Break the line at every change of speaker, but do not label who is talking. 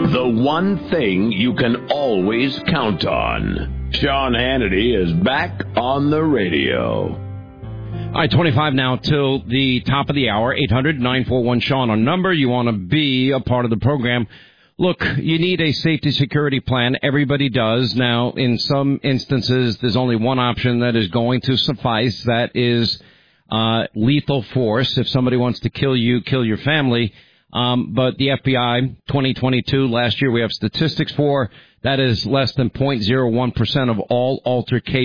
The one thing you can always count on. Sean Hannity is back on the radio.
All right, 25 now till the top of the hour. 800-941-SEAN, our number. You want to be a part of the program. Look, you need a safety security plan. Everybody does. Now, in some instances, there's only one option that is going to suffice. That is lethal force. If somebody wants to kill you, kill your family. But the FBI, 2022, last year we have statistics for, that is less than 0.01% of all altercations.